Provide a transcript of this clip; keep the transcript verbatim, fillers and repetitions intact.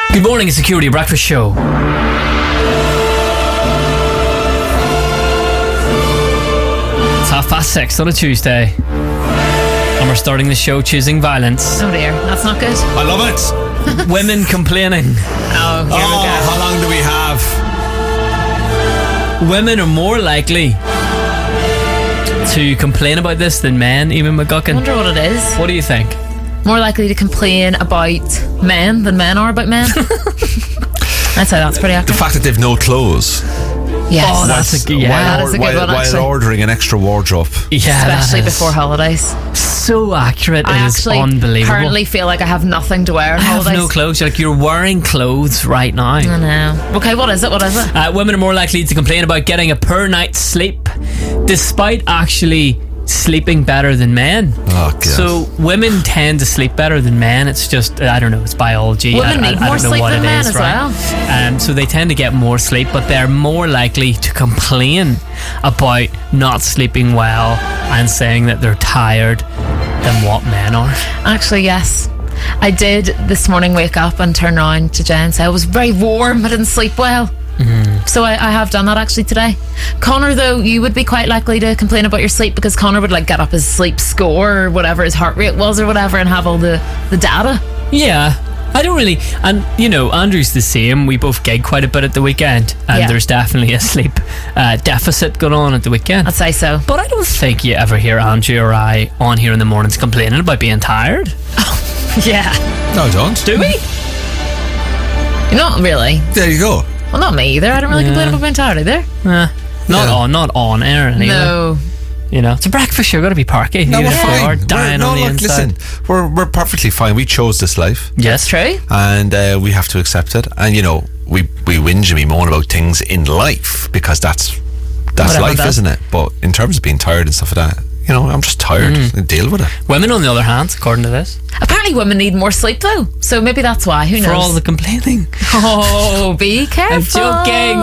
Good morning, it's the Security Breakfast Show. It's half past six on a Tuesday, and we're starting the show choosing violence. Oh dear, that's not good. I love it. Women complaining. Oh, here Oh, we go. how long do we have? Women are more likely to complain about this than men, even I McGuckin. wonder what it is. What do you think? More likely to complain about men than men are about men. I'd say that's pretty The accurate. fact that they've no clothes. Yes. Oh, that's a good- yeah. while, That is a good while, one, while actually. ordering an extra wardrobe. Yeah, Especially that is before holidays. so accurate. I It is actually unbelievable. currently feel like I have nothing to wear on I have holidays. no clothes. Like, you're wearing clothes right now. I know. Okay, what is it? What is it? Uh, women are more likely to complain about getting a poor night's sleep, despite actually sleeping better than men. Oh, God. So women tend to sleep better than men. It's just, I don't know, it's biology. Women I, I, need I more don't know sleep what than it men is, as right? well. Um, so they tend to get more sleep, but they're more likely to complain about not sleeping well and saying that they're tired than what men are. Actually, yes. I did this morning wake up and turn around to Jen and say I was very warm, I didn't sleep well. Mm-hmm. So I, I have done that actually today. Connor, though, you would be quite likely to complain about your sleep because Connor would like get up his sleep score or whatever his heart rate was or whatever and have all the, the data. Yeah, I don't really, and you know, Andrew's the same. We both gig quite a bit at the weekend, and Yeah. there's definitely a sleep uh, deficit going on at the weekend. I'd say so. But I don't think you ever hear Andrew or I on here in the mornings complaining about being tired. Yeah. No, I don't. Do we? Not really. There you go. Well, not me either. I don't really Yeah. complain about being tired either. Uh, not Yeah. on, not on air anyway. No. You know, it's a breakfast show. Got to be parky. No, Even we're if we fine. are dying we're, no, on the look, inside. listen, we're, we're perfectly fine. We chose this life, Yes, True. and uh, we have to accept it. And, you know, we, we whinge and we moan about things in life because that's that's Whatever life, that- isn't it? But in terms of being tired and stuff like that, you know, I'm just tired. Mm. Deal with it. Women, on the other hand, according to this, Apparently women need more sleep though. So maybe that's why. Who knows? for all the complaining. Oh, be careful. I'm joking.